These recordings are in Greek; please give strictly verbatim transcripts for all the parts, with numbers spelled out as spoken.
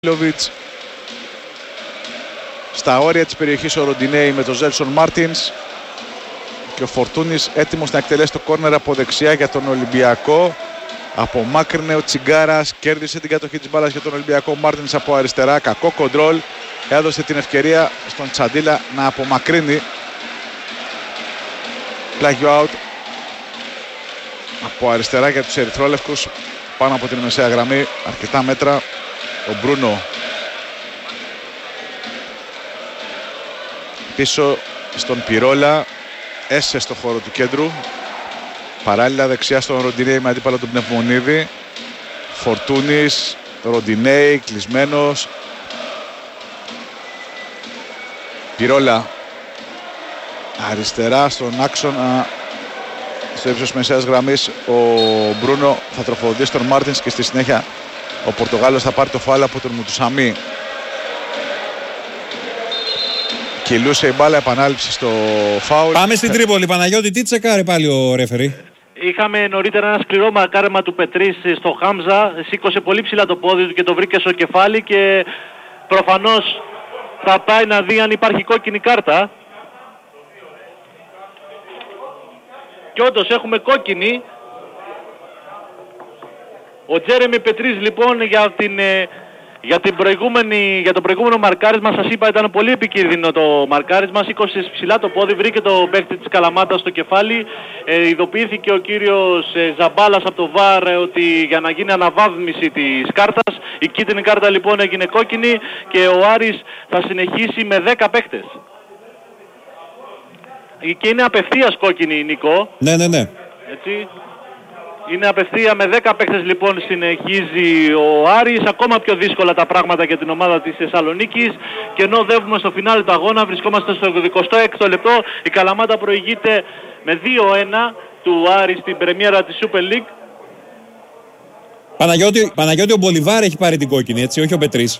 Λοβιτς. Στα όρια της περιοχής ο Ροντινέη με τον Ζέλσον Μάρτινς και ο Φορτούνης έτοιμος να εκτελέσει το κόρνερ από δεξιά για τον Ολυμπιακό. Απομάκρυνε ο Τσιγκάρας, κέρδισε την κατοχή της μπάλας για τον Ολυμπιακό. Μάρτινς από αριστερά, κακό κοντρόλ, έδωσε την ευκαιρία στον Τσαντίλα να απομακρύνει. Πλάγιο out από αριστερά για τους ερυθρόλευκους πάνω από την μεσαία γραμμή, αρκετά μέτρα. Ο Μπρούνο πίσω στον Πυρόλα, έσαι στο χώρο του κέντρου, παράλληλα δεξιά στον Ροντινέη με αντίπαλο τον Πνευμονίδη. Φορτούνης, Ροντινέη κλεισμένος, Πυρόλα αριστερά στον άξονα, στο ύψος μεσαίας γραμμής ο Μπρούνο θα τροφοδοτήσει τον Μάρτινς και στη συνέχεια ο Πορτογάλος θα πάρει το φάουλ από τον Μουτουσαμί. Κυλούσε η μπάλα, επανάληψη στο φάουλ. Πάμε στην Τρίπολη. Παναγιώτη, τι τσεκάρει πάλι ο ρέφερι? Είχαμε νωρίτερα ένα σκληρό μαρκάρεμα του Πετρίς στο Χάμζα. Σήκωσε πολύ ψηλά το πόδι του και το βρήκε στο κεφάλι και προφανώς θα πάει να δει αν υπάρχει κόκκινη κάρτα. Και όντως έχουμε κόκκινη. Ο Τζέρεμι Πετρίς λοιπόν για, την, για, την προηγούμενη, για το προηγούμενο μαρκάρισμα, σας είπα, ήταν πολύ επικίνδυνο το μαρκάρισμα. Σήκωσε ψηλά το πόδι, βρήκε το παίκτη της Καλαμάτας στο κεφάλι. Ε, ειδοποιήθηκε ο κύριος ε, Ζαμπάλας από το ΒΑΡ ε, ότι για να γίνει αναβάθμιση της κάρτας. Η κίτρινη κάρτα λοιπόν έγινε κόκκινη και ο Άρης θα συνεχίσει με δέκα παίκτες. Και είναι απευθείας κόκκινη, Νίκο. Ναι, ναι, ναι. Έτσι. Είναι απευθεία με δέκα παίκτες λοιπόν συνεχίζει ο Άρης. Ακόμα πιο δύσκολα τα πράγματα για την ομάδα της Θεσσαλονίκης. Και ενώ οδεύουμε στο φινάλε του αγώνα, βρισκόμαστε στο εικοστό έκτο λεπτό. Η Καλαμάτα προηγείται με δύο ένα του Άρη στην πρεμιέρα της Super League. Παναγιώτη, Παναγιώτη ο Μπολιβάρ έχει πάρει την κόκκινη, έτσι, όχι ο Πετρίς.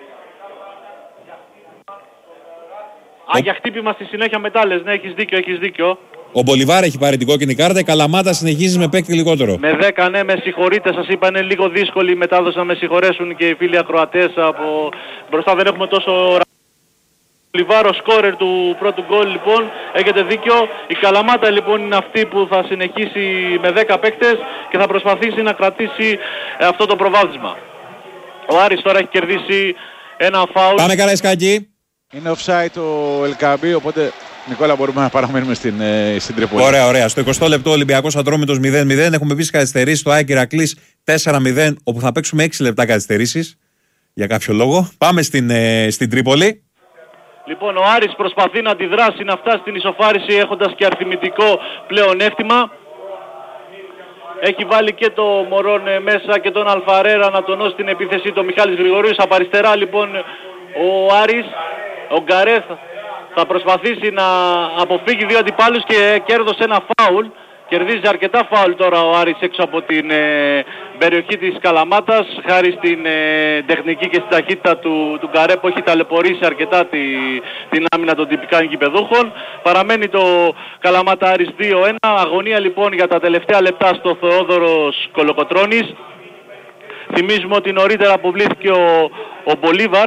Α, για χτύπημα στη συνέχεια μετά λες, ναι, έχεις δίκιο, έχεις δίκιο. Ο Μπολιβάρ έχει πάρει την κόκκινη κάρτα, η Καλαμάτα συνεχίζει με παίκτη λιγότερο. Με δέκα, ναι, με συγχωρείτε, σας είπα, είναι λίγο δύσκολη η μετάδοση, να με συγχωρέσουν και οι φίλοι ακροατές από μπροστά, δεν έχουμε τόσο. Μπολιβάρ, ο σκόρερ του πρώτου γκολ λοιπόν, έχετε δίκιο. Η Καλαμάτα λοιπόν είναι αυτή που θα συνεχίσει με δέκα παίκτες και θα προσπαθήσει να κρατήσει αυτό το προβάδισμα. Ο Άρης τώρα έχει κερδίσει ένα φάουλ. Πάμε Καραϊσκάκη. Είναι offside ο Ελκαμπή, οπότε Νικόλα μπορούμε να παραμένουμε στην, ε, στην Τρίπολη. Ωραία, ωραία. Στο εικοστό λεπτό ο Ολυμπιακός Ατρόμητος μηδέν μηδέν. Έχουμε πει καθυστερήσει στο ΑΕΚ Ηρακλής τέσσερα μηδέν, όπου θα παίξουμε έξι λεπτά καθυστερήσεις για κάποιο λόγο. Πάμε στην, ε, στην Τρίπολη. Λοιπόν, ο Άρης προσπαθεί να αντιδράσει, να φτάσει στην ισοφάριση έχοντας και αριθμητικό πλεονέκτημα. Έχει βάλει και το Μωρόν μέσα και τον Αλφαρέρα να τονώσει την επίθεση, το Μιχάλης Γρηγορίου. Από αριστερά λοιπόν ο Άρης, ο Γκαρέθ θα προσπαθήσει να αποφύγει δύο αντιπάλους και κέρδωσε ένα φάουλ. Κερδίζει αρκετά φάουλ τώρα ο Άρης έξω από την ε, περιοχή της Καλαμάτας, χάρη στην ε, τεχνική και στην ταχύτητα του, του Γκαρέ που έχει ταλαιπωρήσει αρκετά τη, την άμυνα των τυπικά γηπεδούχων. Παραμένει το Καλαμάτα Άρης δύο ένα. Αγωνία λοιπόν για τα τελευταία λεπτά στο Θεόδωρος Κολοκοτρώνης. Θυμίζουμε ότι νωρίτερα αποβλήθηκε ο, ο Μπολίβαρ.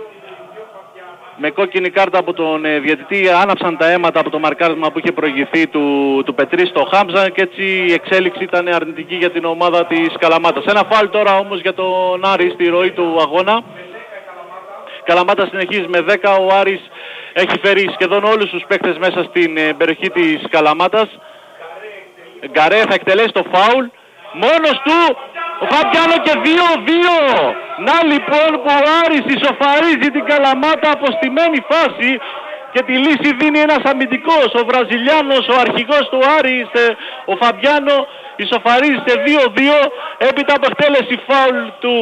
Με κόκκινη κάρτα από τον ε, διαιτητή άναψαν τα αίματα από το μαρκάρισμα που είχε προηγηθεί του, του Πετρί στο Χάμζα και έτσι η εξέλιξη ήταν αρνητική για την ομάδα της Καλαμάτας. Ένα φάουλ τώρα όμως για τον Άρη στη ροή του αγώνα. Καλαμάτα συνεχίζει με δέκα, ο Άρης έχει φέρει σχεδόν όλους τους παίκτες μέσα στην ε, περιοχή της Καλαμάτας. Γκαρέ θα εκτελέσει το φάουλ, μόνος του ο Φαμπιάνο και δύο δύο. Να λοιπόν που ο Άρης ισοφαρίζει την Καλαμάτα από στημένη φάση και τη λύση δίνει ένας αμυντικός, ο Βραζιλιάνος, ο αρχηγός του Άρης, ο Φαμπιάνο, ισοφαρίζει σε δύο δύο έπειτα από εκτέλεση φάουλ του,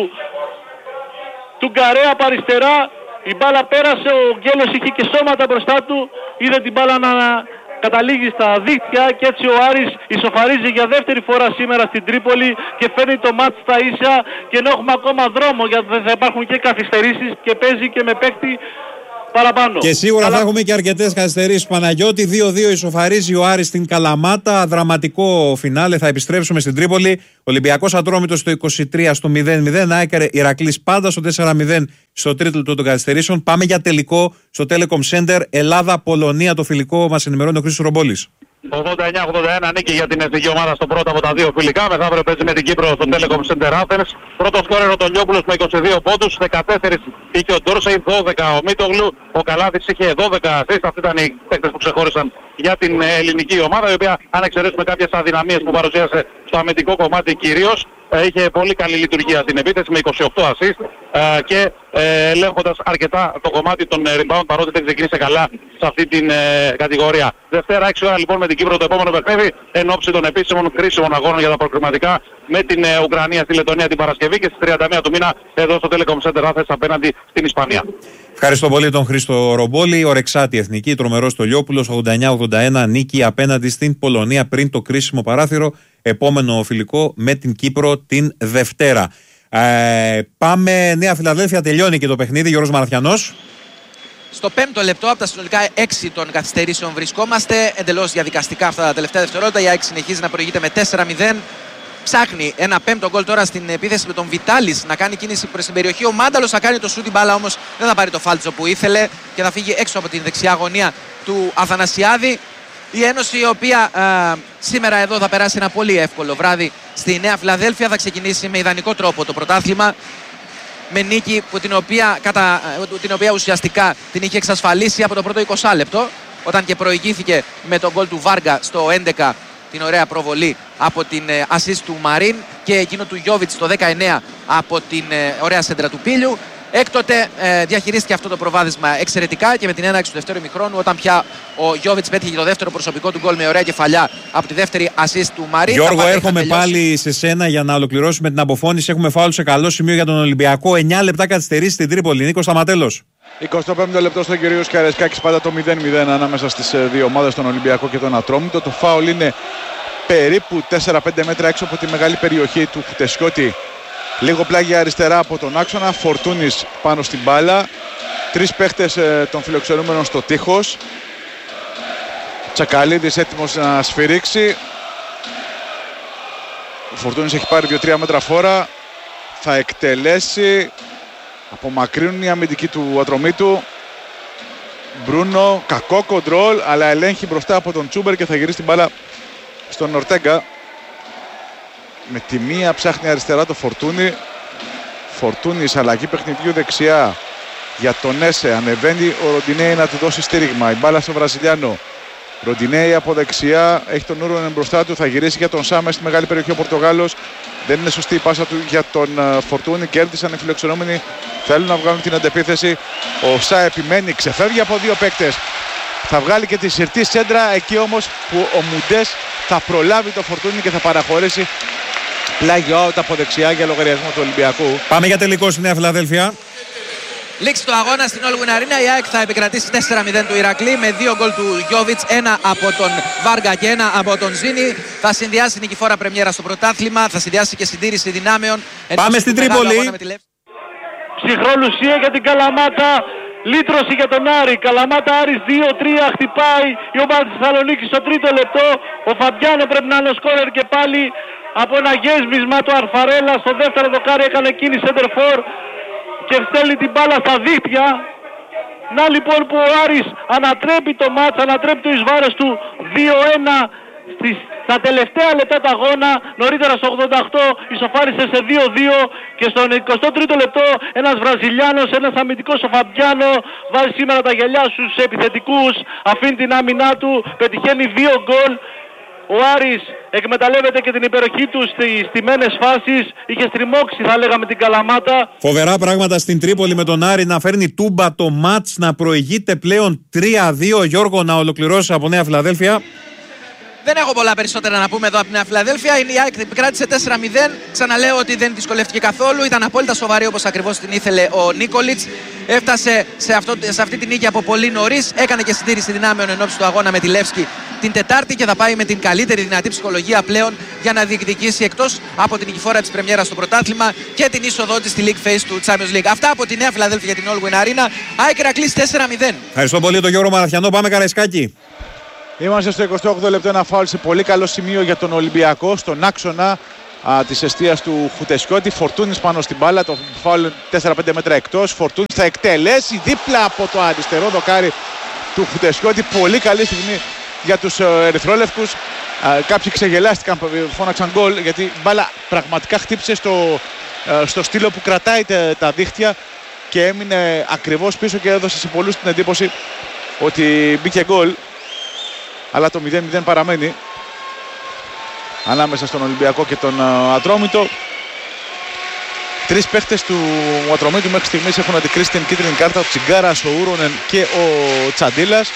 του Γκαρέ από αριστερά. Η μπάλα πέρασε, ο Γκέλος είχε και σώματα μπροστά του, είδε την μπάλα να καταλήγει στα δίχτυα και έτσι ο Άρης ισοφαρίζει για δεύτερη φορά σήμερα στην Τρίπολη και φέρνει το μάτς στα ίσια, και ενώ έχουμε ακόμα δρόμο γιατί δεν θα υπάρχουν και καθυστερήσεις και παίζει και με παίκτη παραπάνω. Και σίγουρα Αλλά... θα έχουμε και αρκετές καθυστερήσεις. Παναγιώτη, δύο δύο ισοφαρίζει ο Άρης στην Καλαμάτα. Δραματικό φινάλε. Θα επιστρέψουμε στην Τρίπολη. Ολυμπιακός Ατρόμητος στο είκοσι τρία στο μηδέν μηδέν. ΑΕΚ Ηρακλής πάντα στο τέσσερα μηδέν στο τρίτο των καθυστερήσεων. Πάμε για τελικό στο Telecom Center. Ελλάδα-Πολωνία. Το φιλικό μας ενημερώνει ο Χρήστος Ρομπόλης. ογδόντα εννιά ογδόντα ένα νίκη για την εθνική ομάδα στο πρώτο από τα δύο φιλικά. Μεθαύριο παίζει με την Κύπρο στο Telecom Center Athens. Πρώτος σκόρερ ο Τολιόπουλος με είκοσι δύο πόντους, δεκατέσσερα είχε ο Ντόρσεϊ, δώδεκα ο Μίτογλου, ο Καλάθης είχε δώδεκα assist. Αυτοί ήταν οι παίκτες που ξεχώρισαν για την ελληνική ομάδα, η οποία αν εξαιρέσουμε κάποιες αδυναμίες που παρουσίασε στο αμυντικό κομμάτι κυρίως, είχε πολύ καλή λειτουργία στην επίθεση με είκοσι οκτώ assist και ε, ελέγχοντας αρκετά το κομμάτι των rebound, παρότι δεν ξεκίνησε καλά σε αυτή την ε, κατηγορία. Δευτέρα έξι ώρα λοιπόν με την Κύπρο το επόμενο παιχνίδι εν ώψη των επίσημων κρίσιμων αγώνων για τα προκριματικά με την ε, Ουκρανία στη Λετωνία την Παρασκευή και στις τριάντα μία του μήνα εδώ στο Telecom Center Athens απέναντι στην Ισπανία. Ευχαριστώ πολύ τον Χρήστο Ρομπόλη. Ο Ρεξάτη Εθνική, τρομερός Τολιόπουλος, ογδόντα εννιά ογδόντα ένα νίκη απέναντι στην Πολωνία πριν το κρίσιμο παράθυρο. Επόμενο φιλικό με την Κύπρο την Δευτέρα. Ε, πάμε Νέα Φιλαδέλφια, τελειώνει και το παιχνίδι. Γιώργος Μαραθιανός. Στο πέμπτο λεπτό από τα συνολικά έξι των καθυστερήσεων βρισκόμαστε. Εντελώς διαδικαστικά αυτά τα τελευταία δευτερόλεπτα. Η ΑΕΚ συνεχίζει να προηγείται με τέσσερα μηδέν. Ψάχνει ένα πέμπτο γκολ τώρα στην επίθεση με τον Βιτάλης να κάνει κίνηση προς την περιοχή. Ο Μάνταλος θα κάνει το σούτ, μπάλα όμως δεν θα πάρει το φάλτσο που ήθελε και θα φύγει έξω από την δεξιά γωνία του Αθανασιάδη. Η Ένωση, η οποία α, σήμερα εδώ θα περάσει ένα πολύ εύκολο βράδυ στη Νέα Φιλαδέλφια, θα ξεκινήσει με ιδανικό τρόπο το πρωτάθλημα. Με νίκη που την, οποία, κατά, την οποία ουσιαστικά την είχε εξασφαλίσει από το πρώτο είκοσι λεπτό, όταν και προηγήθηκε με τον γκολ του Βάργα στο έντεκα, την ωραία προβολή από την assist του Μαρίν και εκείνο του Γιόβιτς στο δεκαεννέα από την ε, ωραία σέντρα του Πίλιου. Έκτοτε ε, διαχειρίστηκε αυτό το προβάδισμα εξαιρετικά και με την έναρξη του δεύτερου ημιχρόνου, όταν πια ο Γιόβιτς πέτυχε το δεύτερο προσωπικό του γκολ με ωραία κεφαλιά από τη δεύτερη assist του Μαρίν. Γιώργο, έρχομαι πάλι σε σένα για να ολοκληρώσουμε την αποφώνηση. Έχουμε φάουλ σε καλό σημείο για τον Ολυμπιακό. εννιά λεπτά καθυστερήσει στην Τρίπολη. Νίκο Σταματέλος. εικοστό πέμπτο λεπτό στον κύριο Καρεσκάκης, πάντα το μηδέν μηδέν ανάμεσα στις δύο ομάδες, τον Ολυμπιακό και τον Ατρόμητο. Το φάουλ είναι περίπου τέσσερα πέντε μέτρα έξω από τη μεγάλη περιοχή του Φουτεσιώτη. Λίγο πλάγια αριστερά από τον άξονα. Φορτούνης πάνω στην μπάλα. Τρεις παίχτες ε, των φιλοξενούμενων στο τείχος. Τσακαλίδης έτοιμος να σφυρίξει. Ο Φορτούνης έχει πάρει δύο τρία μέτρα φόρα. Θα εκτελέσει. Απομακρύνουν οι αμυντικοί του Ατρομήτου. Μπρούνο, κακό κοντρόλ, αλλά ελέγχει μπροστά από τον Τσούμπερ και θα γυρίσει την μπάλα στον Ορτέγκα. Με τη μία ψάχνει αριστερά το Φορτούνι. Φορτούνις, αλλαγή παιχνιδιού δεξιά για τον Έσε. Ανεβαίνει ο Ροντινέη να του δώσει στήριγμα. Η μπάλα στο Βραζιλιάνο. Ροντινέη από δεξιά, έχει τον Ούρονεν μπροστά του. Θα γυρίσει για τον Σάμε στη μεγάλη περιοχή ο Πορτογάλος. Δεν είναι σωστή η πάσα του για τον Φορτούνι. Κέρδισαν οι φιλοξενούμενοι. Θέλουν να βγάλουν την αντεπίθεση. Ο Σά επιμένει, ξεφεύγει από δύο παίκτες. Θα βγάλει και τη συρτή σέντρα εκεί όμως που ο Μουντές θα προλάβει το Φορτούνι και θα παραχωρήσει. Πλάγιο out από δεξιά για λογαριασμό του Ολυμπιακού. Πάμε για τελικό στη Νέα Φιλαδέλφια. Λήξη του αγώνα στην Όλγουιν Αρίνα. Η ΑΕΚ θα επικρατήσει τέσσερα μηδέν του Ηρακλή με δύο γκολ του Γιόβιτς, ένα από τον Βάργα και ένα από τον Ζήνη. Θα συνδυάσει νικηφόρα πρεμιέρα στο πρωτάθλημα, θα συνδυάσει και συντήρηση δυνάμεων. Πάμε στην Τρίπολη. Ψυχρολουσία για την Καλαμάτα. Λύτρωση για τον Άρη. Καλαμάτα Άρης δύο τρία. Χτυπάει η ομάδα της Θεσσαλονίκης στο τρίτο λεπτό. Ο Φαμπιάνο πρέπει να είναι ο σκόρερ και πάλι από ένα γέσμισμα του Αρφαρέλα. Στο δεύτερο δοκάρι έκανε κίνηση center-for και στέλνει την μπάλα στα δίχτυα. Να λοιπόν που ο Άρης ανατρέπει το μάτς, ανατρέπει το εις βάρος του δύο ένα στις, στα τελευταία λεπτά του αγώνα. Νωρίτερα στο ογδόντα οκτώ ισοφάρισε σε δύο δύο και στον εικοστό τρίτο λεπτό ένας Βραζιλιάνος, ένας αμυντικός ο Φαμπιάνο βάζει σήμερα τα γυαλιά στους επιθετικούς, αφήνει την άμυνά του, πετυχαίνει δύο γκολ. Ο Άρης εκμεταλλεύεται και την υπεροχή του στις στιμένες φάσεις. Είχε στριμώξει θα λέγαμε την Καλαμάτα. Φοβερά πράγματα στην Τρίπολη με τον Άρη να φέρνει τούμπα το μάτς, να προηγείται πλέον τρία δύο. Γιώργο, να ολοκληρώσει από Νέα Φιλαδέλφια. Δεν έχω πολλά περισσότερα να πούμε εδώ από τη Νέα Φιλαδέλφια. Η ΑΕΚ επικράτησε τέσσερα μηδέν. Ξαναλέω ότι δεν δυσκολεύτηκε καθόλου. Ήταν απόλυτα σοβαρή όπως ακριβώς την ήθελε ο Νίκολιτς. Έφτασε σε, αυτό, σε αυτή την νίκη από πολύ νωρίς. Έκανε και συντήρηση δυνάμεων εν ώψη του αγώνα με τη Λεύσκη την Τετάρτη και θα πάει με την καλύτερη δυνατή ψυχολογία πλέον για να διεκδικήσει εκτός από την νικηφόρα της πρεμιέρας στο πρωτάθλημα και την είσοδό της στη League Phase του Champions League. Αυτά από τη Νέα Φιλαδέλφια για την All Win Arena. ΑΕΚ Ηρακλής τέσσερα μηδέν. Ευχαριστώ πολύ τον Γιώργο Μαραθιανό. Πάμε Καραϊσκάκη. Είμαστε στο εικοστό όγδοο λεπτό, ένα φάουλ σε πολύ καλό σημείο για τον Ολυμπιακό, στον άξονα της εστίας του Χουτεσιώτη. Φορτούνης πάνω στην μπάλα, το φάουλ τέσσερα πέντε μέτρα εκτός. Φορτούνης θα εκτελέσει δίπλα από το αριστερό δοκάρι του Χουτεσιώτη. Πολύ καλή στιγμή για τους ερυθρόλευκους. Κάποιοι ξεγελάστηκαν, φώναξαν γκολ, γιατί η μπάλα πραγματικά χτύπησε στο, στο στήλο που κρατάει τα δίχτυα και έμεινε ακριβώς πίσω και έδωσε σε πολλούς την εντύπωση ότι μπήκε γκολ. Αλλά το μηδέν μηδέν παραμένει ανάμεσα στον Ολυμπιακό και τον Ατρόμητο. Τρεις παίχτες του Ατρομήτου μέχρι στιγμής έχουν αντικρίσει την κίτρινη κάρτα. Ο Τσιγκάρας, ο Ούρονεν και ο Τσαντίλας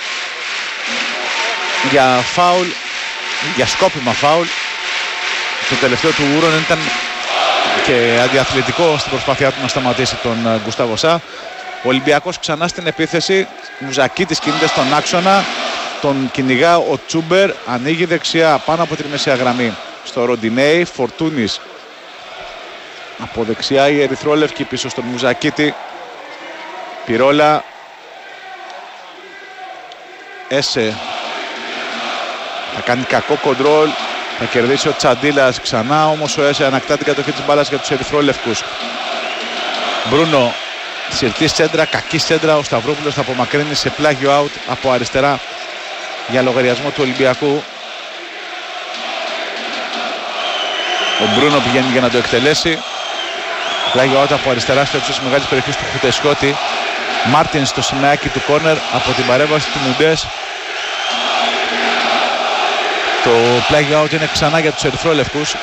για φάουλ, για σκόπιμα φάουλ. Το τελευταίο του Ούρονεν ήταν και αντιαθλητικό στην προσπάθειά του να σταματήσει τον Γκουστάβο Σα. Ο Ολυμπιακός ξανά στην επίθεση. Μουζακίτης κινείται στον άξονα. Τον κυνηγά ο Τσούμπερ, ανοίγει δεξιά πάνω από τη μεσαία γραμμή στο Ροντινέι. Φορτούνης από δεξιά, η ερυθρόλευκη πίσω στον Μουζακίτη. Πυρόλα, Έσε θα κάνει κακό κοντρόλ, θα κερδίσει ο Τσαντίλας ξανά, όμως ο Έσε ανακτά την κατοχή της μπάλας για τους ερυθρόλευκους. Μπρούνο, συρτής σέντρα, κακή σέντρα, ο Σταυρόπουλος θα απομακρύνει σε πλάγιο out από αριστερά για λογαριασμό του Ολυμπιακού. Ο Μπρούνο πηγαίνει για να το εκτελέσει. Πλάγιο out από αριστερά στο ύψος της μεγάλης περιοχής του Χουτεσιώτη. Μάρτιν στο σημαίακι του κόρνερ από την παρέμβαση του Μουντές. Το πλάγιο out είναι ξανά για τους ερυθρόλευκους,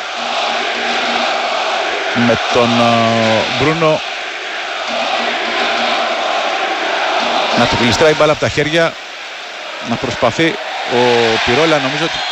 με τον Μπρούνο να του γλιστράει μπάλα από τα χέρια, να προσπαθεί ο Πυρόλα. Νομίζω ότι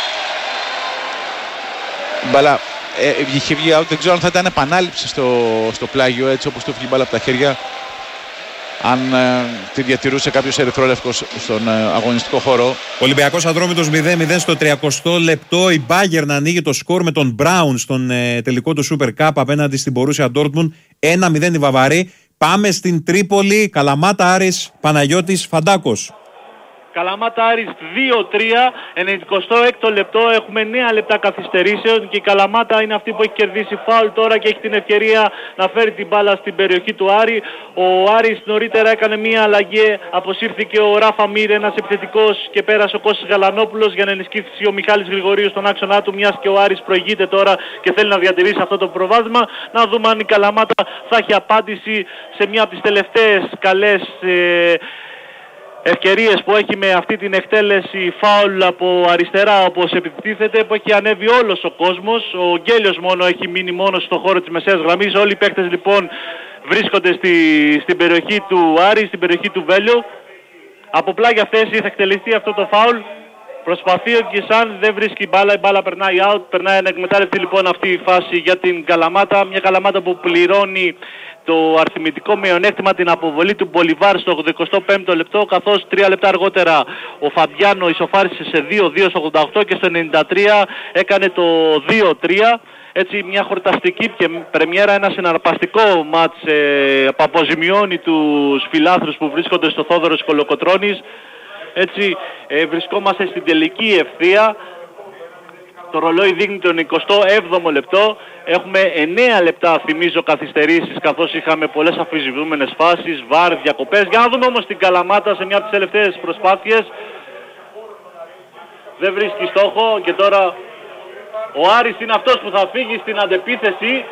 η μπάλα ε, είχε βγει out, δεν ξέρω αν θα ήταν επανάληψη στο, στο πλάγιο, έτσι όπως του βγει η μπάλα από τα χέρια, αν ε, τη διατηρούσε κάποιος ερυθρόλευκος στον ε, αγωνιστικό χώρο. Ολυμπιακός Ατρόμητος μηδέν μηδέν στο τριακοστό λεπτό. Η Bayern να ανοίγει το σκορ με τον Μπράουν στον ε, τελικό του Super Cup απέναντι στην Borussia Dortmund. ένα μηδέν η Βαβαρή. Πάμε στην Τρίπολη. Καλαμάτα Άρης, Παναγιώτης Φαντάκος. Καλαμάτα Άρης δύο τρία, ενενηκοστό έκτο λεπτό, έχουμε εννέα λεπτά καθυστερήσεων και η Καλαμάτα είναι αυτή που έχει κερδίσει φάουλ τώρα και έχει την ευκαιρία να φέρει την μπάλα στην περιοχή του Άρη. Ο Άρης νωρίτερα έκανε μία αλλαγή, αποσύρθηκε ο Ράφα Μίρ, ένας επιθετικός, και πέρασε ο Κώστας Γαλανόπουλος για να ενισχύσει ο Μιχάλης Γρηγορίου στον άξονά του, μιας και ο Άρης προηγείται τώρα και θέλει να διατηρήσει αυτό το προβάδισμα. Να δούμε αν η Καλαμάτα θα έχει απάντηση σε μια από τις τελευταίες καλές ε, ευκαιρίες που έχει με αυτή την εκτέλεση φάουλ από αριστερά, όπως επιτίθεται, που έχει ανέβει όλος ο κόσμος. Ο Γκέλιος μόνο έχει μείνει μόνο στο χώρο της μεσαίας γραμμής. Όλοι οι παίκτες λοιπόν βρίσκονται στη, στην περιοχή του Άρη, στην περιοχή του Βέλιο. Από πλάγια θέση θα εκτελεστεί αυτό το φάουλ. Προσπαθεί ο Κισάν, δεν βρίσκει μπάλα, η μπάλα περνάει out, περνάει ανεκμετάλλευτη λοιπόν αυτή η φάση για την Καλαμάτα. Μια Καλαμάτα που πληρώνει το αριθμητικό μειονέκτημα, την αποβολή του Μπολιβάρ στο ογδοηκοστό πέμπτο λεπτό, καθώς τρία λεπτά αργότερα ο Φαμπιάνο ισοφάρισε σε δύο δύο στο ογδόντα οκτώ και στο ενενήντα τρία έκανε το δύο τρία. Έτσι μια χορταστική και πρεμιέρα, ένα συναρπαστικό μάτς ε, που αποζημιώνει τους φιλάθρους που βρίσκονται στο Θόδωρος Κολοκοτρώνης. Έτσι ε, βρισκόμαστε στην τελική ευθεία. Το ρολόι δείχνει τον εικοστό έβδομο λεπτό. Έχουμε εννέα λεπτά, θυμίζω, καθυστερήσεις, καθώς είχαμε πολλές αμφισβητούμενες φάσεις, βαρ, διακοπές. Για να δούμε όμως την Καλαμάτα σε μια από τις τελευταίες προσπάθειες. Δεν βρίσκει στόχο και τώρα ο Άρης είναι αυτός που θα φύγει στην αντεπίθεση.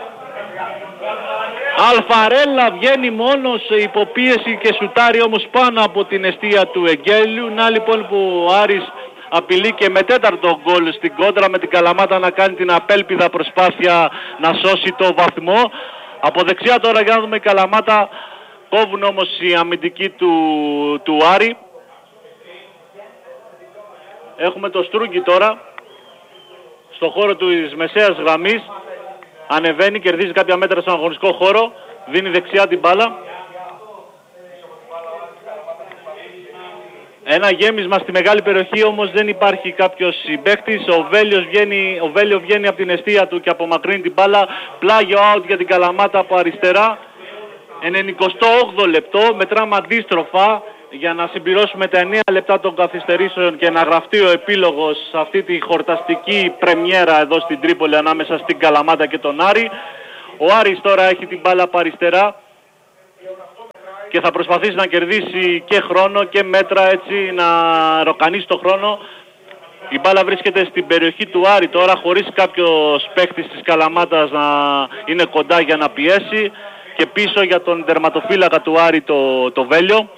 Αλφαρέλα βγαίνει μόνος σε υποπίεση και σουτάρει όμως πάνω από την εστία του Εγγέλιου. Να λοιπόν που ο Άρης απειλεί και με τέταρτο γκολ στην κόντρα, με την Καλαμάτα να κάνει την απέλπιδα προσπάθεια να σώσει το βαθμό. Από δεξιά τώρα, για να δούμε, η Καλαμάτα κόβουν όμως οι αμυντικοί του, του Άρη. Έχουμε το Στρούγκι τώρα στο χώρο της μεσαίας γραμμής. Ανεβαίνει, κερδίζει κάποια μέτρα στον αγωνιστικό χώρο, δίνει δεξιά την μπάλα. Ένα γέμισμα στη μεγάλη περιοχή, όμως δεν υπάρχει κάποιος συμπαίκτης. Ο Βέλιος βγαίνει, ο Βέλιο βγαίνει από την εστία του και απομακρύνει την μπάλα. Πλάγιο out για την Καλαμάτα από αριστερά. ενενηκοστό όγδοο λεπτό, μετράμε αντίστροφα για να συμπληρώσουμε τα εννέα λεπτά των καθυστερήσεων και να γραφτεί ο επίλογος σε αυτή τη χορταστική πρεμιέρα εδώ στην Τρίπολη ανάμεσα στην Καλαμάτα και τον Άρη. Ο Άρης τώρα έχει την μπάλα από αριστερά και θα προσπαθήσει να κερδίσει και χρόνο και μέτρα, έτσι να ροκανίσει το χρόνο. Η μπάλα βρίσκεται στην περιοχή του Άρη τώρα, χωρίς κάποιος παίκτης της Καλαμάτας να είναι κοντά για να πιέσει, και πίσω για τον τερματοφύλακα του Άρη το, το Βέλιο.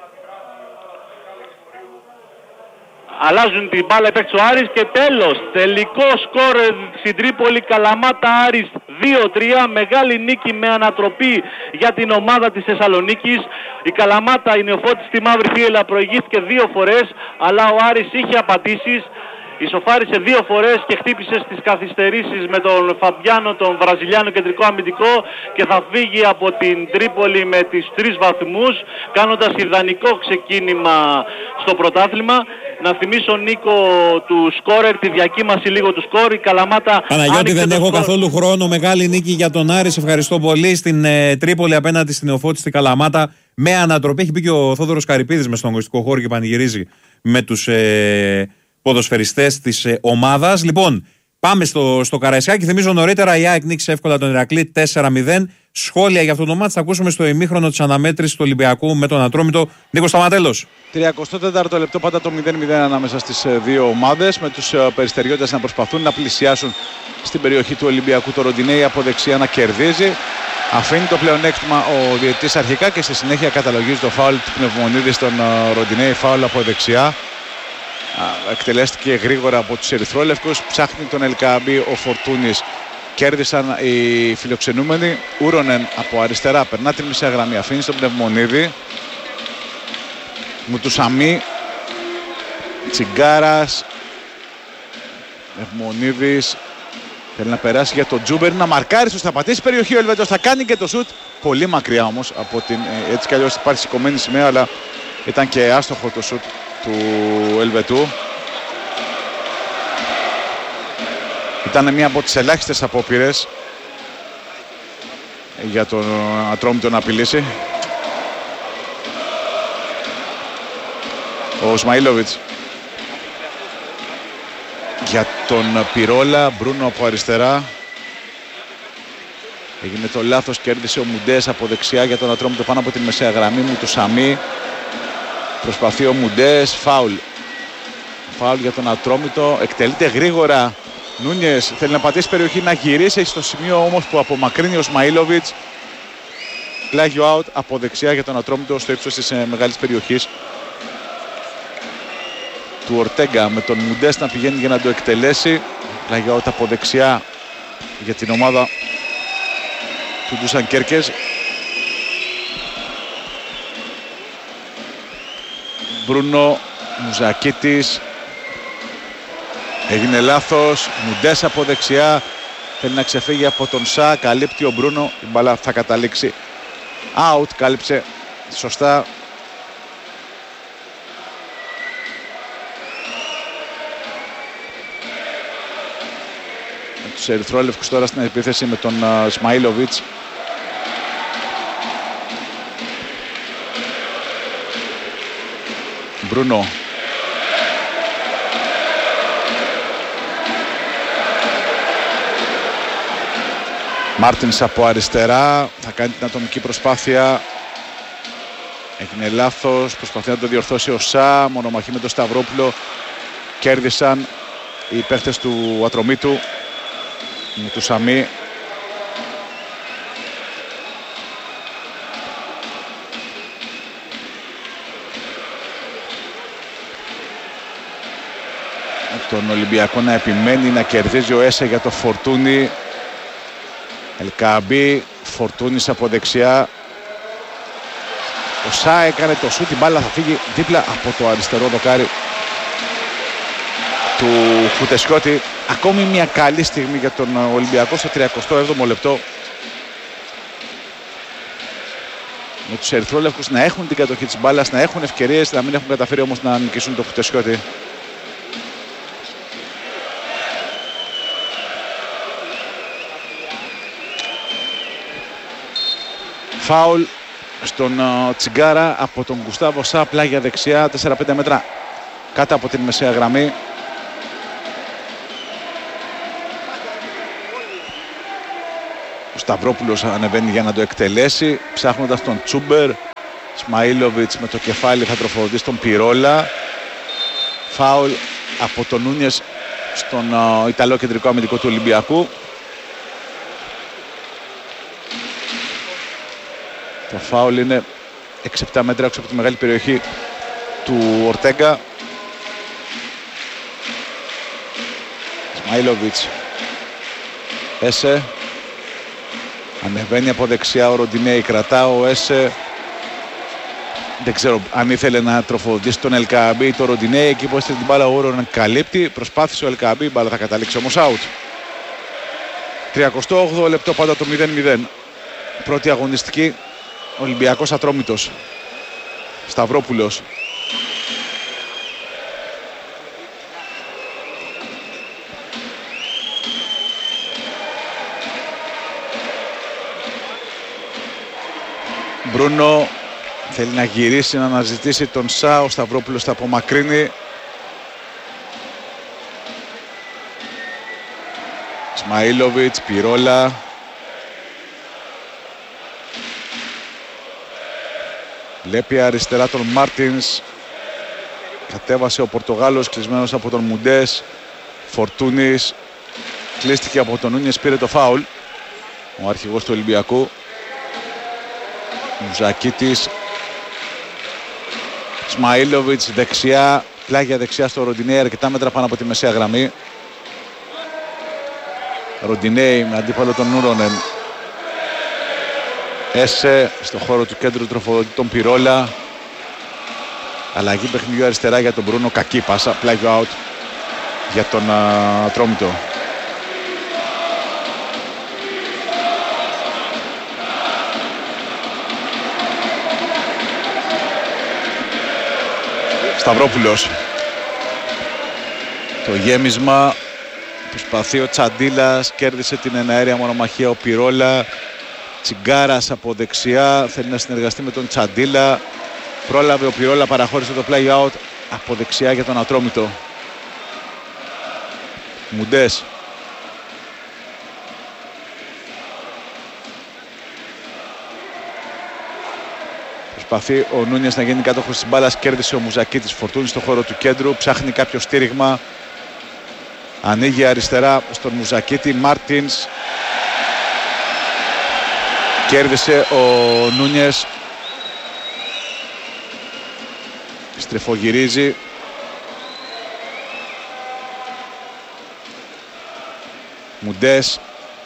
Αλλάζουν την μπάλα οι παίκτες ο Άρης και τέλος, τελικό σκορ στην Τρίπολη, Καλαμάτα Άρης δύο τρία, μεγάλη νίκη με ανατροπή για την ομάδα της Θεσσαλονίκης. Η Καλαμάτα, η νεοφώτης στη μαύρη θύελλα, προηγήθηκε δύο φορές, αλλά ο Άρης είχε απαντήσεις. Ισοφάρισε δύο φορές και χτύπησε στις καθυστερήσεις με τον Φαμπιάνο, τον Βραζιλιάνο κεντρικό αμυντικό, και θα φύγει από την Τρίπολη με τις τρεις βαθμούς, κάνοντας ιδανικό ξεκίνημα στο πρωτάθλημα. Να θυμίσω, Νίκο, του σκόρερ, τη διακύμαση λίγο του σκόρ. Η Καλαμάτα... Παναγιώτη, δεν έχω σκορ. καθόλου χρόνο. Μεγάλη νίκη για τον Άρη. Σε ευχαριστώ πολύ. Στην ε, Τρίπολη απέναντι στην Νεοφώτιστη στη Καλαμάτα με ανατροπή. Έχει πει και ο Θόδωρος Καρυπίδης μες στον αγωνιστικό χώρο και πανηγυρίζει με τους ε, ποδοσφαιριστές της ε, ομάδας. Λοιπόν, πάμε στο, στο Καραϊσκάκι. Θυμίζω νωρίτερα η ΑΕΚ νίκησε εύκολα τον Ηρακλή τέσσερα μηδέν. Σχόλια για αυτό το μάτς θα ακούσουμε στο ημίχρονο της αναμέτρησης του Ολυμπιακού με τον Ατρόμητο. Νίκο Σταματέλος. τριακοστό τέταρτο λεπτό, πάντα το μηδέν μηδέν ανάμεσα στις δύο ομάδες, με τους περιστεριώτες να προσπαθούν να πλησιάσουν στην περιοχή του Ολυμπιακού. Το Ροντινέι από δεξιά να κερδίζει. Αφήνει το πλεονέκτημα ο διαιτητής αρχικά και στη συνέχεια καταλογίζει το φάουλ του Πνευμονίδη στον Ροντινέι. Φάουλ από δεξιά. Εκτελέστηκε γρήγορα από τους ερυθρόλευκους. Ψάχνει τον Ελκαμπή ο Φορτούνης. Κέρδισαν οι φιλοξενούμενοι. Ούρονεν από αριστερά περνά την μισή γραμμή. Αφήνει στον Πνευμονίδη. Μουτουσαμί. Τσιγκάρας. Πνευμονίδης. Θέλει να περάσει για τον Τζούμπερ. Να μαρκάρει, θα πατήσει περιοχή. Ο Ελβετός θα κάνει και το σουτ. Πολύ μακριά όμως από την. Έτσι κι αλλιώς υπάρχει σηκωμένη σημαία, αλλά ήταν και άστοχο το σουτ του Ελβετού. Ήταν μία από τις ελάχιστες απόπειρες για τον Ατρόμητο να απειλήσει. Ο Σμαΐλοβιτς για τον Πυρόλα. Μπρούνο από αριστερά. Έγινε το λάθος, κέρδισε ο Μουντές από δεξιά για τον Ατρόμητο πάνω από την μεσαία γραμμή μου του Σαμί. Προσπαθεί ο Μουντές, φάουλ. Φάουλ για τον Ατρόμητο, εκτελείται γρήγορα. Νούνιες θέλει να πατήσει περιοχή, να γυρίσει στο σημείο όμως που απομακρύνει ο Σμαΐλοβιτς. Πλάγιο out από δεξιά για τον Ατρόμητο στο ύψος της ε, μεγάλης περιοχής του Ορτέγκα, με τον Μουντές να πηγαίνει για να το εκτελέσει. Πλάγιο out από δεξιά για την ομάδα του Ντούσαν Κέρκες. Μπρούνο, Μουζακίτης. Έγινε λάθος. Μουντές από δεξιά. Θέλει να ξεφύγει από τον Σα. Καλύπτει ο Μπρούνο. Η μπάλα θα καταλήξει out. Κάλυψε σωστά τους ερυθρόλευκους τώρα στην επίθεση με τον uh, Σμαΐλοβιτς. Μπρούνο. Μάρτινς από αριστερά. Θα κάνει την ατομική προσπάθεια. Έγινε λάθος. Προσπαθεί να το διορθώσει ο Σα. Μονομαχή με τον Σταυρόπουλο. Κέρδισαν οι παίχτες του Ατρομήτου με του Σαμί. Τον Ολυμπιακό να επιμένει να κερδίζει ο Έσε για το Φορτούνι. Ελκαμπή, Φορτούνης από δεξιά. Ο Σα έκανε το σούτ, η μπάλα θα φύγει δίπλα από το αριστερό δοκάρι του Φουτεσιώτη. Ακόμη μια καλή στιγμή για τον Ολυμπιακό στο τριακοστό έβδομο λεπτό. με τους ερυθρόλευκους να έχουν την κατοχή της μπάλας, να έχουν ευκαιρίες, να μην έχουν καταφέρει όμως να νικήσουν το Φουτεσιώτη. Φάουλ στον uh, Τσιγκάρα από τον Γκουστάβο Σα, πλάγια δεξιά, τέσσερα πέντε μέτρα κάτω από την μεσαία γραμμή. Ο Σταυρόπουλος ανεβαίνει για να το εκτελέσει, ψάχνοντας τον Τσούμπερ. Σμαΐλοβιτς με το κεφάλι θα τροφοδοτήσει τον Πυρόλα. Φάουλ από τον Νούνιες στον uh, Ιταλό κεντρικό αμυντικό του Ολυμπιακού. Το φάουλ είναι έξι επτά μέτρα έξω από τη μεγάλη περιοχή του Ορτέγκα. Σμαΐλοβιτς. Έσε. Ανεβαίνει από δεξιά ο Ροντινέη, κρατά ο Έσε. Δεν ξέρω αν ήθελε να τροφοδοτήσει τον Ελκαμπή ή τον Ροντινέη. Εκεί που έστειλε την μπάλα ο Όρον καλύπτει. Προσπάθησε ο Ελκαμπή, η μπάλα θα καταλήξει όμως out. τριακοστό όγδοο λεπτό, πάντα το μηδέν μηδέν. Πρώτη αγωνιστική, Ολυμπιακός Ατρόμητος. Σταυρόπουλος. Μπρούνο θέλει να γυρίσει, να αναζητήσει τον Σα. Ο Σταυρόπουλος θα απομακρύνει. Σμαΐλοβιτς, Πυρόλα. Βλέπει αριστερά τον Μάρτινς. Κατέβασε ο Πορτογάλος, κλεισμένος από τον Μουντές. Φορτούνης. Κλείστηκε από τον Νούνιες, πήρε το φάουλ. Ο αρχηγός του Ολυμπιακού. Μουζακίτης. Σμαΐλοβιτς δεξιά. Πλάγια δεξιά στο Ροντινέη, αρκετά μέτρα πάνω από τη μεσαία γραμμή. Ροντινέη με αντίπαλο τον Νούρονεν. Έσε στο χώρο του κέντρου, τροφοδοτεί τον Πυρόλα. Αλλαγή παιχνιδιού αριστερά για τον Μπρούνο. Κακή πάσα, πλάγιο out για τον Ατρόμητο. Σταυρόπουλος. Το γέμισμα. Προσπαθεί ο Τσαντίλας, κέρδισε την εναέρια μονομαχία ο Πυρόλα. Τσιγκάρας από δεξιά, θέλει να συνεργαστεί με τον Τσαντίλα. Πρόλαβε ο Πυρόλα, παραχώρησε το play out από δεξιά για τον Ατρόμητο. Μουντές. Προσπαθεί ο Νούνιες να γίνει κάτοχος της μπάλας, κέρδισε ο Μουζακίτης. Φορτούνης στο χώρο του κέντρου, ψάχνει κάποιο στήριγμα. Ανοίγει αριστερά στον Μουζακίτη. Μάρτινς. Κέρδισε ο Νούνιες. Στρεφογυρίζει. Μουντές.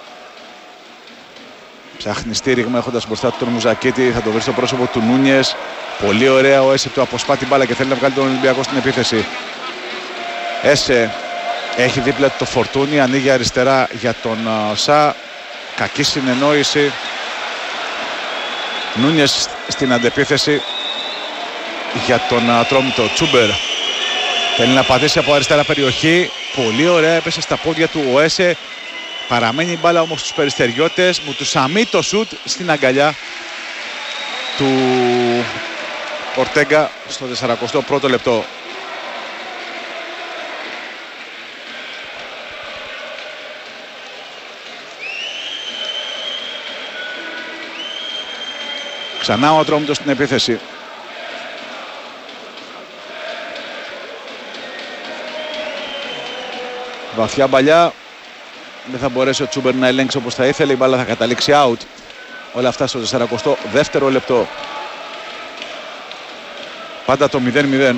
Ψάχνει στήριγμα έχοντας μπροστά του τον Μουζακίτη. Θα το βρει στο πρόσωπο του Νούνιες. Πολύ ωραία ο Έσε, του αποσπά την μπάλα και θέλει να βγάλει τον Ολυμπιακό στην επίθεση. Έσε. Έχει δίπλα του το Φορτούνι, ανοίγει αριστερά για τον uh, Σα. Κακή συνεννόηση. Νούνιες στην αντεπίθεση για τον Ατρόμητο. Τσούμπερ θέλει να πατήσει από αριστερά περιοχή. Πολύ ωραία, έπεσε στα πόδια του ο Έσε. Παραμένει η μπάλα όμως στους περιστεριώτες. Μου του Σαμί το σουτ στην αγκαλιά του Ορτέγκα στο σαρανταπρώτο πρώτο λεπτό. Ξανά ο Ατρόμητος στην επίθεση. Βαθιά μπαλιά. Δεν θα μπορέσει ο Τσούμπερ να ελέγξει όπως θα ήθελε. Η μπάλα θα καταλήξει out. Όλα αυτά στο σαρανταδεύτερο δεύτερο λεπτό. Πάντα το μηδέν μηδέν.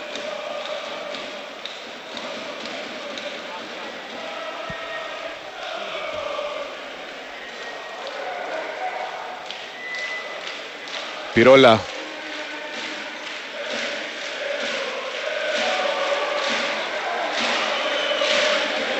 Πυρόλα.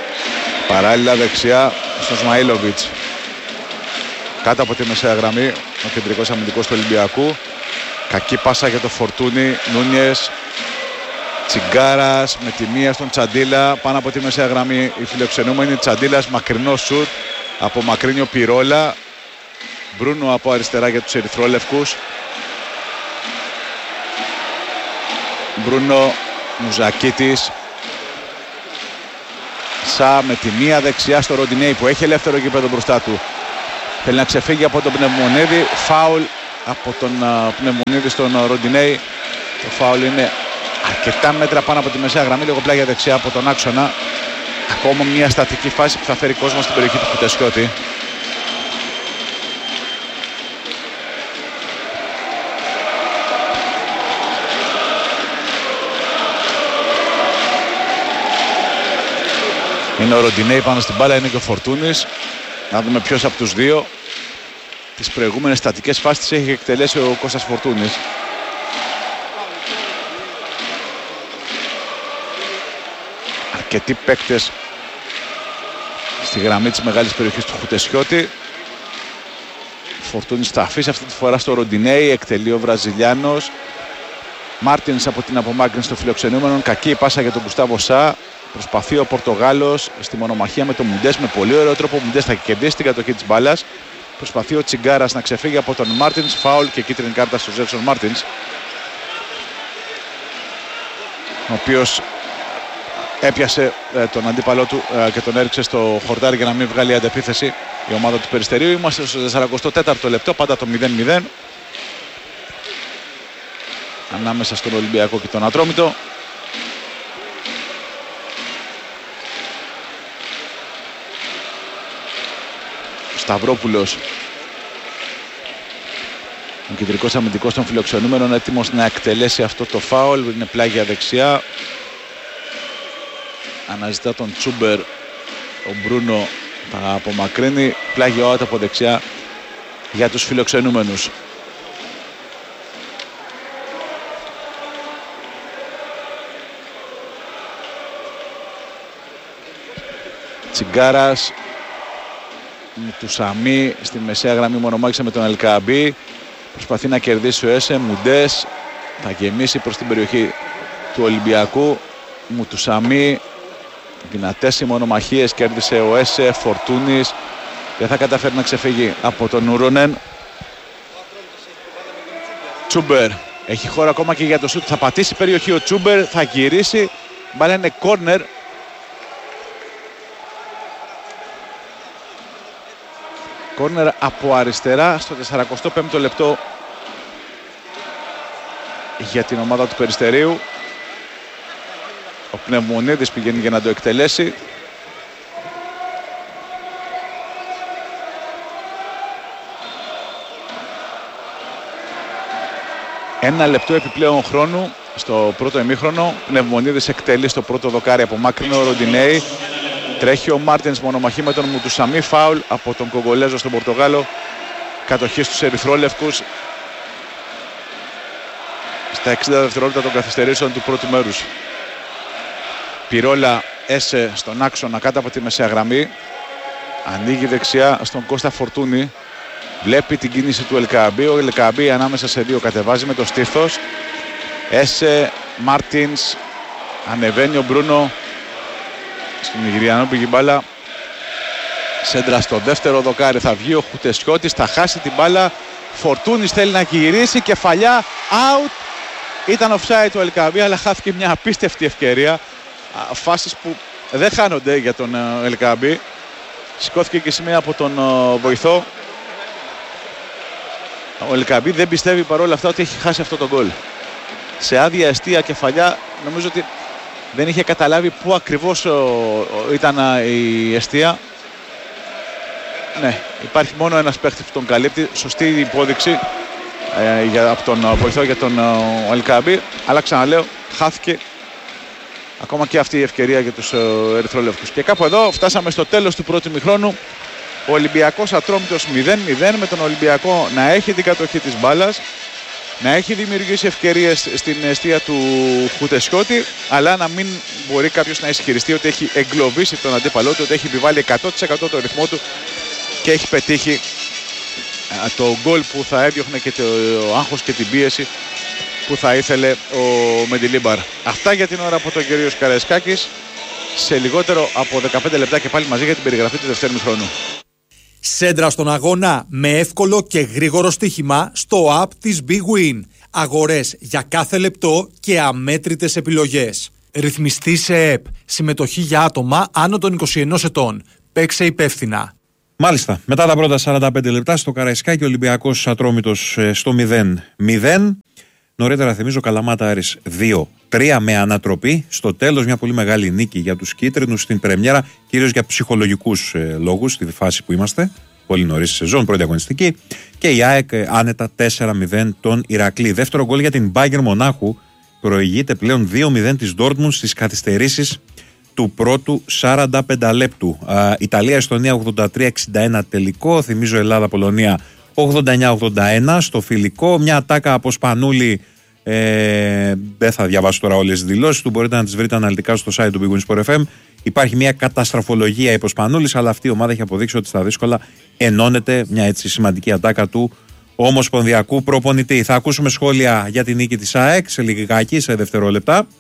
Παράλληλα δεξιά στον Σμαΐλοβιτς. Κάτω από τη μεσαία γραμμή. ο κεντρικός αμυντικός του Ολυμπιακού. Κακή πάσα για το Φορτούνι. Νούνιες, Τσιγκάρας με τη μία στον Τσαντίλα πάνω από τη μεσαία γραμμή. Η φιλοξενούμενη Τσαντίλας, μακρινό σουτ από Μακρίνιο Πυρόλα. Μπρούνο από αριστερά για τους ερυθρόλευκους. Μπρούνο, Μουζακίτης. Σα με τη μία δεξιά στο Ροντινέι που έχει ελεύθερο γήπεδο μπροστά του. Θέλει να ξεφύγει από τον Πνευμονίδη. Φάουλ από τον uh, Πνευμονίδη στον uh, Ροντινέι. Το φάουλ είναι αρκετά μέτρα πάνω από τη μεσαία γραμμή, λίγο πλάγια δεξιά από τον άξονα. Ακόμα μια στατική φάση που θα φέρει κόσμο στην περιοχή του Κουτεσιώτη. Είναι ο Ροντινέι πάνω στην μπάλα, είναι και ο Φορτούνης. Να δούμε ποιος από τους δύο. Τις προηγούμενες στατικές φάσεις τις έχει εκτελέσει ο Κώστας Φορτούνης. Αρκετοί παίκτες στη γραμμή της μεγάλης περιοχής του Χουτεσιώτη. Φορτούνης θα αφήσει αυτή τη φορά στο Ροντινέι, εκτελεί ο Βραζιλιάνος. Μάρτινς από την απομάκρυνση των φιλοξενούμενων. Κακή πάσα για τον Γκουστάβο Σα. Προσπαθεί ο Πορτογάλος στη μονομαχία με τον Μουντές με πολύ ωραίο τρόπο. Ο Μουντές θα κερδίσει την κατοχή της μπάλας. Προσπαθεί ο Τσιγκάρας να ξεφύγει από τον Μάρτινς. Φάουλ και κίτρινη κάρτα στο Ζέλσον Μάρτινς, ο οποίος έπιασε ε, τον αντίπαλό του ε, και τον έριξε στο χορτάρι για να μην βγάλει αντεπίθεση η ομάδα του Περιστερίου. Είμαστε στο σαράντα τέταρτο λεπτό, πάντα το μηδέν μηδέν ανάμεσα στον Ολυμπιακό και τον Ατρόμητο. Σταυρόπουλος, ο κεντρικός αμυντικός των φιλοξενούμενων, έτοιμος να εκτελέσει αυτό το φάουλ. Είναι πλάγια δεξιά. Αναζητά τον Τσούμπερ. Ο Μπρούνο θα απομακρύνει. Πλάγια όατα από δεξιά για τους φιλοξενούμενους. Τσιγκάρας. Του Σαμί στη μεσαία γραμμή μονομάχησε με τον Ελκαμπή. Προσπαθεί να κερδίσει ο Έσε. Μουντές θα γεμίσει προς την περιοχή του Ολυμπιακού. Μουτουσαμί, δυνατές οι μονομαχίες, κέρδισε ο Έσε. Φορτούνης δεν θα καταφέρει να ξεφύγει από τον Ουρονεν. Τσούμπερ έχει χώρο ακόμα και για το σούτ. Θα πατήσει περιοχή ο Τσούμπερ, θα γυρίσει. Μπάλα είναι κόρνερ. Κόρνερ από αριστερά στο σαράντα πέμπτο λεπτό για την ομάδα του Περιστερίου. Ο Πνευμονίδης πηγαίνει για να το εκτελέσει. Ένα λεπτό επιπλέον χρόνου στο πρώτο ημίχρονο. Πνευμονίδης εκτελεί στο πρώτο δοκάρι από μάκρυνο. Ροντινέι. Τρέχει ο Μάρτινς μονομαχή με τον Μουτουσαμί. Φάουλ από τον Κογκολέζο στον Πορτογάλο. Κατοχή στους ερυθρόλευκους στα εξήντα δευτερόλεπτα των καθυστερήσεων του πρώτου μέρους. Πυρόλα, Έσε στον άξονα κάτω από τη μεσαία γραμμή. Ανοίγει δεξιά στον Κώστα Φορτούνη. Βλέπει την κίνηση του Ελκαμπή. Ο Ελκαμπή ανάμεσα σε δύο κατεβάζει με το στήθος. Έσε, Μάρτινς. Ανεβαίνει ο Μπρούνο στην Ιγυριανό πηγή μπάλα. Σέντρα στο δεύτερο δοκάρι. Θα βγει ο Χουτεσιώτης, θα χάσει την μπάλα. Φορτούνης θέλει να γυρίσει. Κεφαλιά, out. Ήταν offside ο Ελκαμπή, αλλά χάθηκε μια απίστευτη ευκαιρία. Φάσεις που δεν χάνονται για τον Ελκαμπή. Σηκώθηκε και σημαία από τον βοηθό. Ο Ελκαμπή δεν πιστεύει παρόλα αυτά ότι έχει χάσει αυτό το γκολ. Σε άδεια εστία κεφαλιά, νομίζω ότι δεν είχε καταλάβει πού ακριβώς ήταν η εστία. Ναι, υπάρχει μόνο ένας παίχτης που τον καλύπτει. Σωστή υπόδειξη ε, για, από τον βοηθό για τον Ελκαμπή. Αλλά ξαναλέω, χάθηκε ακόμα και αυτή η ευκαιρία για τους ερυθρόλευκους. Και κάπου εδώ φτάσαμε στο τέλος του πρώτου ημιχρόνου. Ο Ολυμπιακός Ατρόμητος μηδέν μηδέν, με τον Ολυμπιακό να έχει την κατοχή της μπάλας, να έχει δημιουργήσει ευκαιρίες στην εστία του Χουτεσιώτη, αλλά να μην μπορεί κάποιος να ισχυριστεί ότι έχει εγκλωβίσει τον αντίπαλό του, ότι έχει επιβάλει εκατό τοις εκατό το ρυθμό του και έχει πετύχει το γκολ που θα έδιωχνε και το άγχος και την πίεση που θα ήθελε ο Μεντιλίμπαρ. Αυτά για την ώρα από τον κύριο Καραϊσκάκης. Σε λιγότερο από δεκαπέντε λεπτά και πάλι μαζί για την περιγραφή του δευτέρου χρόνου. Σέντρα στον αγώνα με εύκολο και γρήγορο στοίχημα στο app της Big Win. Αγορές για κάθε λεπτό και αμέτρητες επιλογές. Ρυθμιστή σε ΕΠ. Συμμετοχή για άτομα άνω των είκοσι ενός ετών. Παίξε υπεύθυνα. Μάλιστα, μετά τα πρώτα σαράντα πέντε λεπτά στο Καραϊσκάκι, ο Ολυμπιακός Ατρόμητος στο μηδέν μηδέν. Νωρίτερα θυμίζω Καλαμάτα Άρης δύο τρία με ανατροπή. Στο τέλος μια πολύ μεγάλη νίκη για τους κίτρινους στην πρεμιέρα, κυρίως για ψυχολογικούς ε, λόγους στη φάση που είμαστε. Πολύ νωρίς στη σεζόν, πρώτη αγωνιστική. Και η ΑΕΚ ε, άνετα τέσσερα μηδέν τον Ηρακλή. Δεύτερο γκολ για την Bayern Μονάχου. Προηγείται πλέον δύο μηδέν της Dortmund στις καθυστερήσεις του πρώτου σαράντα πέντε λεπτού. Ιταλία-Εστονία ογδόντα τρία εξήντα ένα τελικό. Θυμίζω Ελλάδα-Πολωνία ογδόντα εννιά ογδόντα ένα στο φιλικό. Μια ατάκα από Σπανούλη. Ε, δεν θα διαβάσω τώρα όλες τις δηλώσεις του. Μπορείτε να τις βρείτε αναλυτικά στο site του Big Win Sport εφ εμ. Υπάρχει μια καταστραφολογία υπό Σπανούλης, αλλά αυτή η ομάδα έχει αποδείξει ότι στα δύσκολα ενώνεται. Μια έτσι σημαντική ατάκα του ομοσπονδιακού προπονητή. Θα ακούσουμε σχόλια για την νίκη της ΑΕΚ σε λιγάκι, σε δευτερόλεπτα.